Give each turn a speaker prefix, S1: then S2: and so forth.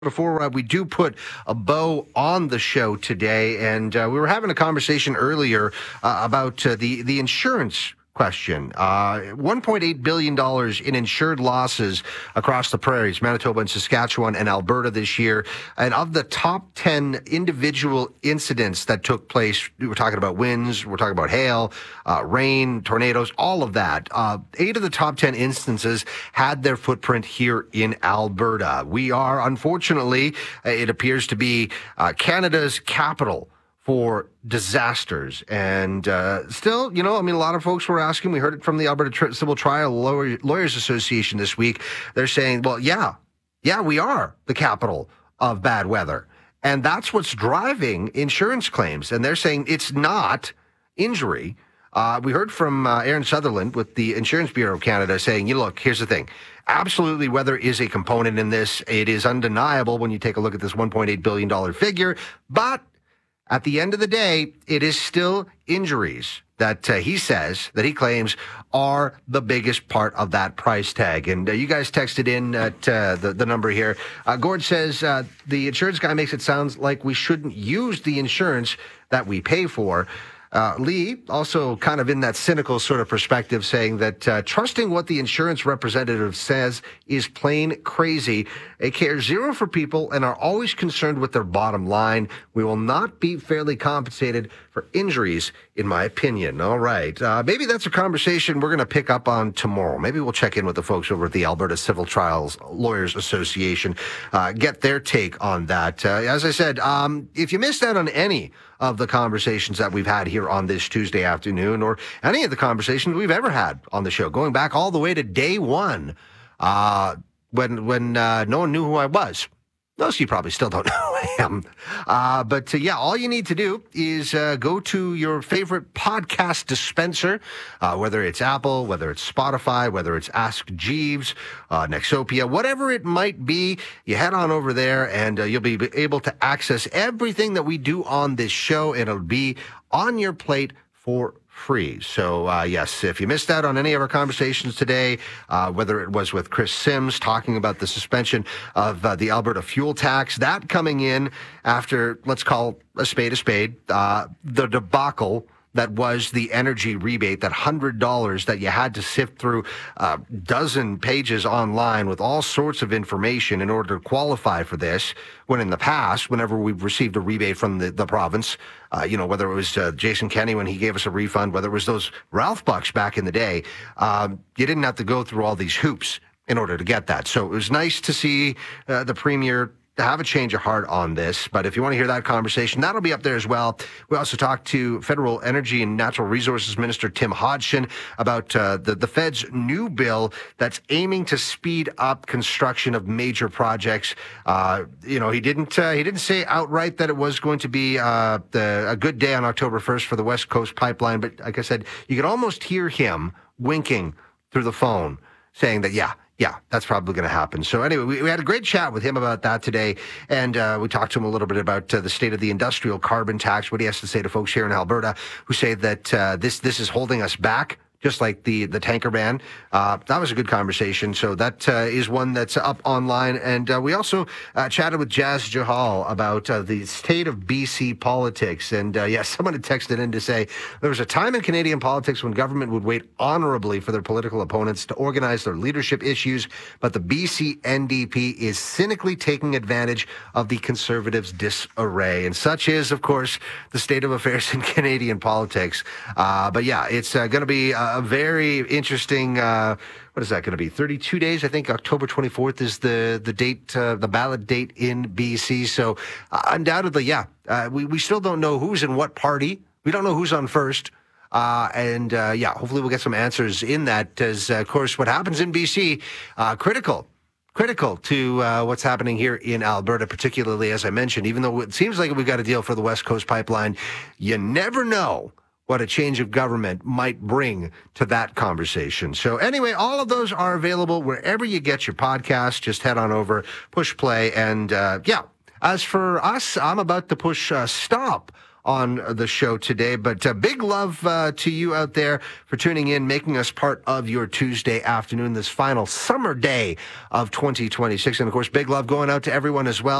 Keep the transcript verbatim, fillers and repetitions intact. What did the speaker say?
S1: Before uh, we do put a bow on the show today, and uh, we were having a conversation earlier uh, about uh, the the insurance question. Uh, one point eight billion dollars in insured losses across the prairies, Manitoba and Saskatchewan and Alberta this year. And of the top ten individual incidents that took place, we were talking about winds, we're talking about hail, uh, rain, tornadoes, all of that. Uh, eight of the top ten instances had their footprint here in Alberta. We are, unfortunately, it appears to be uh, Canada's capital for disasters. And uh, still, you know, I mean, a lot of folks were asking, we heard it from the Alberta Tri- Civil Trial Lawyer- Lawyers Association this week. They're saying, well, yeah, yeah, we are the capital of bad weather. And that's what's driving insurance claims. And they're saying it's not injury. Uh, we heard from uh, Aaron Sutherland with the Insurance Bureau of Canada saying, you know, look, here's the thing. Absolutely, weather is a component in this. It is undeniable when you take a look at this one point eight billion dollars figure. But at the end of the day, it is still injuries that uh, he says, that he claims, are the biggest part of that price tag. And uh, you guys texted in at uh, the, the number here. Uh, Gord says, uh, the insurance guy makes it sound like we shouldn't use the insurance that we pay for. Uh, Lee, also kind of in that cynical sort of perspective, saying that uh, trusting what the insurance representative says is plain crazy. They care zero for people and are always concerned with their bottom line. We will not be fairly compensated for injuries, in my opinion. All right. Uh, maybe that's a conversation we're going to pick up on tomorrow. Maybe we'll check in with the folks over at the Alberta Civil Trials Lawyers Association, uh, get their take on that. Uh, as I said, um, if you missed out on any of the conversations that we've had here on this Tuesday afternoon, or any of the conversations we've ever had on the show, going back all the way to day one, uh, when when uh, no one knew who I was. Most of you probably still don't know who I am. Uh, but uh, yeah, all you need to do is uh, go to your favorite podcast dispenser, uh, whether it's Apple, whether it's Spotify, whether it's Ask Jeeves, uh, Nexopia, whatever it might be. You head on over there and uh, you'll be able to access everything that we do on this show. It'll be on your plate for free. So, uh, yes, if you missed out on any of our conversations today, uh, whether it was with Chris Sims talking about the suspension of uh, the Alberta fuel tax, that coming in after, let's call a spade a spade, uh, the debacle that was the energy rebate, that one hundred dollars that you had to sift through a dozen pages online with all sorts of information in order to qualify for this, when in the past, whenever we've received a rebate from the, the province, uh, you know, whether it was uh, Jason Kenney when he gave us a refund, whether it was those Ralph bucks back in the day, um, you didn't have to go through all these hoops in order to get that. So it was nice to see uh, the Premier have a change of heart on this. But if you want to hear that conversation, that'll be up there as well. We also talked to Federal Energy and Natural Resources Minister Tim Hodgson about uh, the, the Fed's new bill that's aiming to speed up construction of major projects. Uh, you know, he didn't uh, he didn't say outright that it was going to be uh, the, a good day on October first for the West Coast Pipeline. But like I said, you could almost hear him winking through the phone, saying that, yeah, Yeah, that's probably going to happen. So anyway, we, we had a great chat with him about that today, and uh, we talked to him a little bit about uh, the state of the industrial carbon tax, what he has to say to folks here in Alberta who say that uh, this this is holding us back, just like the, the tanker ban. Uh, that was a good conversation. So that uh, is one that's up online. And uh, we also uh, chatted with Jazz Jahal about uh, the state of B C politics. And uh, yeah, someone had texted in to say there was a time in Canadian politics when government would wait honorably for their political opponents to organize their leadership issues, but the B C N D P is cynically taking advantage of the Conservatives' disarray. And such is, of course, the state of affairs in Canadian politics. Uh, but yeah, it's uh, going to be uh, a very interesting, uh, what is that going to be? thirty-two days, I think. October twenty-fourth is the the date, uh, the ballot date in B C. So uh, undoubtedly, yeah, uh, we, we still don't know who's in what party. We don't know who's on first. Uh, and uh, yeah, hopefully we'll get some answers in that, as, uh, of course, what happens in B C, uh, critical. Critical to uh, what's happening here in Alberta, particularly, as I mentioned, even though it seems like we've got a deal for the West Coast Pipeline, you never know what a change of government might bring to that conversation. So anyway, all of those are available wherever you get your podcast. Just head on over, push play. And uh, yeah, as for us, I'm about to push uh, stop on the show today. But uh, big love uh, to you out there for tuning in, making us part of your Tuesday afternoon, this final summer day of twenty twenty-six. And, of course, big love going out to everyone as well